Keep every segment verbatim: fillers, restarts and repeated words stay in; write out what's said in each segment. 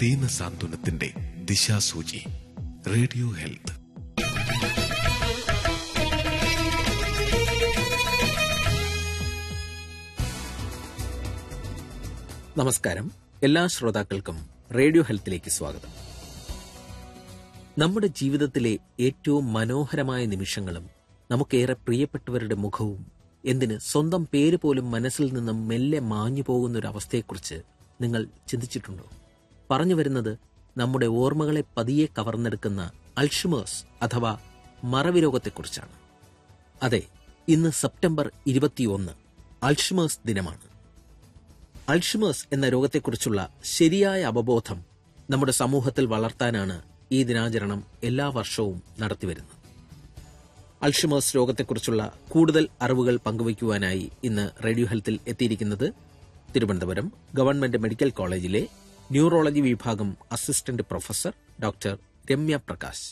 ദീനസാന്ത്വനത്തിന്റെ ദിശാസൂചി. Radio health. നമസ്കാരം. എല്ലാ ശ്രോതാക്കൾക്കും റേഡിയോ ഹെൽത്തിലേക്ക് സ്വാഗതം. നമ്മുടെ ജീവിതത്തിലെ ഏറ്റവും മനോഹരമായ നിമിഷങ്ങളും നമുക്കേറെ പ്രിയപ്പെട്ടവരുടെ മുഖവും എന്തിന് സ്വന്തം പേര് പോലും മനസ്സിൽ നിന്നും മെല്ലെ മാഞ്ഞു പോകുന്നൊരവസ്ഥയെക്കുറിച്ച് നിങ്ങൾ ചിന്തിച്ചിട്ടുണ്ടോ? പറഞ്ഞു വരുന്നത് നമ്മുടെ ഓർമ്മകളെ പതിയെ കവർന്നെടുക്കുന്ന അൾഷിമേഴ്സ് അഥവാ മറവി രോഗത്തെക്കുറിച്ചാണ്. അതെ, ഇന്ന് സെപ്റ്റംബർ ഇരുപത്തിയൊന്ന് അൾഷിമേഴ്സ് ദിനമാണ്. അൾഷിമേഴ്സ് എന്ന രോഗത്തെക്കുറിച്ചുള്ള ശരിയായ അവബോധം നമ്മുടെ സമൂഹത്തിൽ വളർത്താനാണ് ഈ ദിനാചരണം എല്ലാ വർഷവും നടത്തിവരുന്നത്. അൾഷിമേഴ്സ് രോഗത്തെക്കുറിച്ചുള്ള കൂടുതൽ അറിവുകൾ പങ്കുവയ്ക്കുവാനായി ഇന്ന് റേഡിയോ ഹെൽത്തിൽ എത്തിയിരിക്കുന്നത് തിരുവനന്തപുരം ഗവൺമെന്റ് മെഡിക്കൽ കോളേജിലെ ന്യൂറോളജി വിഭാഗം assistant professor doctor Ramya Prakash.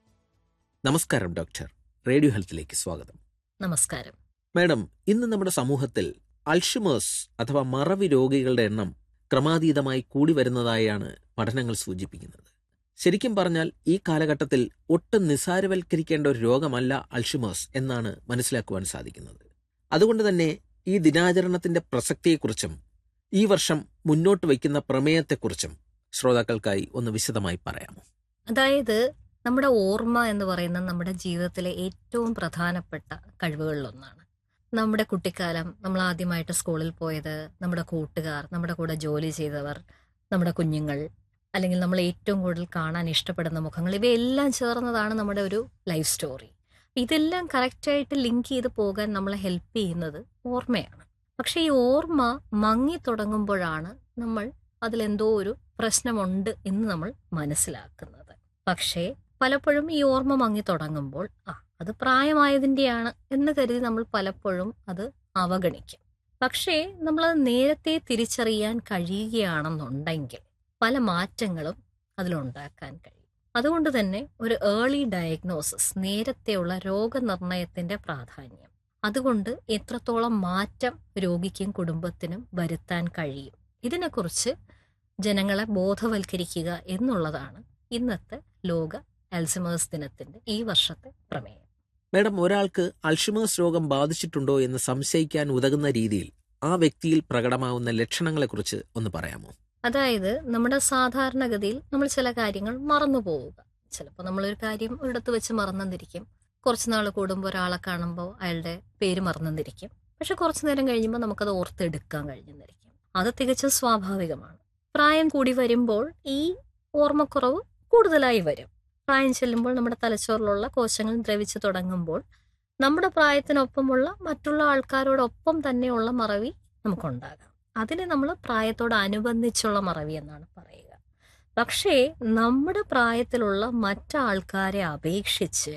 നമസ്കാരം ഡോക്ടർ. റേഡിയോ ഹെൽത്തിലേക്ക് സ്വാഗതം. നമസ്കാരം മാഡം. ഇന്ന് നമ്മുടെ സമൂഹത്തിൽ അൾഷിമേഴ്സ് അഥവാ മറവി രോഗികളുടെ എണ്ണം ക്രമാതീതമായി കൂടി വരുന്നതായാണ് പഠനങ്ങൾ സൂചിപ്പിക്കുന്നത്. ശരിക്കും പറഞ്ഞാൽ ഈ കാലഘട്ടത്തിൽ ഒട്ടും നിസ്സാരവൽക്കരിക്കേണ്ട ഒരു രോഗമല്ല അൾഷിമേഴ്സ് എന്നാണ് മനസ്സിലാക്കുവാൻ സാധിക്കുന്നത്. അതുകൊണ്ട് തന്നെ ഈ ദിനാചരണത്തിന്റെ പ്രസക്തിയെക്കുറിച്ചും ഈ വർഷം മുന്നോട്ട് വയ്ക്കുന്ന പ്രമേയത്തെക്കുറിച്ചും ശ്രോതാക്കൾക്കായി ഒന്ന് വിശദമായി പറയാമോ? അതായത് നമ്മുടെ ഓർമ്മ എന്ന് പറയുന്നത് നമ്മുടെ ജീവിതത്തിലെ ഏറ്റവും പ്രധാനപ്പെട്ട കഴിവുകളിലൊന്നാണ്. നമ്മുടെ കുട്ടിക്കാലം, നമ്മൾ ആദ്യമായിട്ട് സ്കൂളിൽ പോയത്, നമ്മുടെ കൂട്ടുകാർ, നമ്മുടെ കൂടെ ജോലി ചെയ്തവർ, നമ്മുടെ കുഞ്ഞുങ്ങൾ, അല്ലെങ്കിൽ നമ്മൾ ഏറ്റവും കൂടുതൽ കാണാൻ ഇഷ്ടപ്പെടുന്ന മുഖങ്ങൾ, ഇവയെല്ലാം ചേർന്നതാണ് നമ്മുടെ ഒരു ലൈഫ് സ്റ്റോറി. ഇതെല്ലാം കറക്റ്റായിട്ട് ലിങ്ക് ചെയ്ത് പോകാൻ നമ്മളെ ഹെൽപ്പ് ചെയ്യുന്നത് ഓർമ്മയാണ്. പക്ഷെ ഈ ഓർമ്മ മങ്ങി തുടങ്ങുമ്പോഴാണ് നമ്മൾ അതിലെന്തോ ഒരു പ്രശ്നമുണ്ട് എന്ന് നമ്മൾ മനസ്സിലാക്കുന്നത്. പക്ഷേ പലപ്പോഴും ഈ ഓർമ്മ മങ്ങി തുടങ്ങുമ്പോൾ ആ അത് പ്രായമായതിൻ്റെയാണ് എന്ന് കരുതി നമ്മൾ പലപ്പോഴും അത് അവഗണിക്കും. പക്ഷേ നമ്മളത് നേരത്തെ തിരിച്ചറിയാൻ കഴിയുകയാണെന്നുണ്ടെങ്കിൽ പല മാറ്റങ്ങളും അതിലുണ്ടാക്കാൻ കഴിയും. അതുകൊണ്ട് തന്നെ ഒരു ഏർലി ഡയഗ്നോസിസ്, നേരത്തെയുള്ള രോഗനിർണയത്തിന്റെ പ്രാധാന്യം, അതുകൊണ്ട് എത്രത്തോളം മാറ്റം രോഗിക്കും കുടുംബത്തിനും വരുത്താൻ കഴിയും, ഇതിനെക്കുറിച്ച് ജനങ്ങളെ ബോധവൽക്കരിക്കുക എന്നുള്ളതാണ് ഇന്നത്തെ ലോക അൾഷിമേഴ്സ് ദിനത്തിന്റെ ഈ വർഷത്തെ പ്രമേയം. മാഡം, ഒരാൾക്ക് അൾഷിമേഴ്സ് രോഗം ബാധിച്ചിട്ടുണ്ടോ എന്ന് സംശയിക്കാൻ ഉതകുന്ന രീതിയിൽ ആ വ്യക്തിയിൽ പ്രകടമാവുന്ന ലക്ഷണങ്ങളെക്കുറിച്ച് ഒന്ന് പറയാമോ? അതായത് നമ്മുടെ സാധാരണഗതിയിൽ നമ്മൾ ചില കാര്യങ്ങൾ മറന്നു പോവുക. ചിലപ്പോൾ നമ്മളൊരു കാര്യം ഒരിടത്ത് വെച്ച് മറന്നെന്നിരിക്കും. കുറച്ച് നാൾ കൂടുമ്പോൾ ഒരാളെ കാണുമ്പോൾ അയാളുടെ പേര് മറന്നെന്നിരിക്കും. പക്ഷെ കുറച്ചു നേരം കഴിയുമ്പോൾ നമുക്കത് ഓർത്തെടുക്കാൻ കഴിഞ്ഞെന്നിരിക്കും. അത് തികച്ചും സ്വാഭാവികമാണ്. പ്രായം കൂടി വരുമ്പോൾ ഈ ഓർമ്മക്കുറവ് കൂടുതലായി വരും. പ്രായം ചെല്ലുമ്പോൾ നമ്മുടെ തലച്ചോറിലുള്ള കോശങ്ങൾ ദ്രവിച്ചു തുടങ്ങുമ്പോൾ നമ്മുടെ പ്രായത്തിനൊപ്പമുള്ള മറ്റുള്ള ആൾക്കാരോടൊപ്പം തന്നെയുള്ള മറവി നമുക്കുണ്ടാകാം. അതിനെ നമ്മൾ പ്രായത്തോടനുബന്ധിച്ചുള്ള മറവി എന്നാണ് പറയുക. പക്ഷേ നമ്മുടെ പ്രായത്തിലുള്ള മറ്റാൾക്കാരെ അപേക്ഷിച്ച്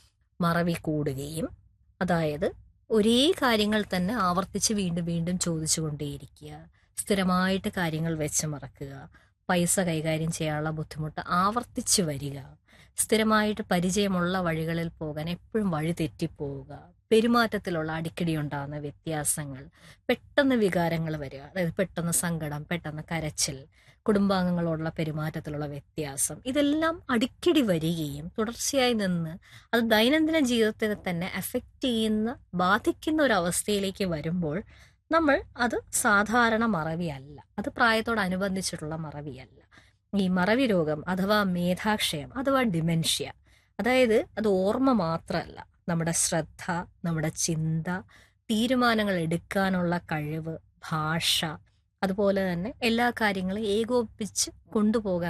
മറവി കൂടുകയും, അതായത് ഒരേ കാര്യങ്ങൾ തന്നെ ആവർത്തിച്ച് വീണ്ടും വീണ്ടും ചോദിച്ചുകൊണ്ടേയിരിക്കുക, സ്ഥിരമായിട്ട് കാര്യങ്ങൾ വെച്ച് മറക്കുക, പൈസ കൈകാര്യം ചെയ്യാനുള്ള ബുദ്ധിമുട്ട് ആവർത്തിച്ച് വരിക, സ്ഥിരമായിട്ട് പരിചയമുള്ള വഴികളിൽ പോകാൻ എപ്പോഴും വഴി തെറ്റിപ്പോവുക, പെരുമാറ്റത്തിലുള്ള അടിക്കടി ഉണ്ടാകുന്ന വ്യത്യാസങ്ങൾ, പെട്ടെന്ന് വികാരങ്ങൾ വരിക, അതായത് പെട്ടെന്ന് സങ്കടം, പെട്ടെന്ന് കരച്ചിൽ, കുടുംബാംഗങ്ങളോടുള്ള പെരുമാറ്റത്തിലുള്ള വ്യത്യാസം, ഇതെല്ലാം അടിക്കടി വരികയും തുടർച്ചയായി നിന്ന് അത് ദൈനംദിന ജീവിതത്തെ തന്നെ അഫക്റ്റ് ചെയ്യുന്ന, ബാധിക്കുന്ന ഒരു അവസ്ഥയിലേക്ക് വരുമ്പോൾ നമ്മൾ അത് സാധാരണ മറവിയല്ല, അത് പ്രായത്തോടനുബന്ധിച്ചിട്ടുള്ള മറവിയല്ല. ഈ മറവി രോഗം അഥവാ മേധാക്ഷയം അഥവാ ഡിമെൻഷ്യ, അതായത് അത് ഓർമ്മ മാത്രമല്ല, നമ്മുടെ ശ്രദ്ധ, നമ്മുടെ ചിന്ത, തീരുമാനങ്ങൾ എടുക്കാനുള്ള കഴിവ്, ഭാഷ, അതുപോലെ തന്നെ എല്ലാ കാര്യങ്ങളും ഏകോപിപ്പിച്ച് കൊണ്ടുപോകാൻ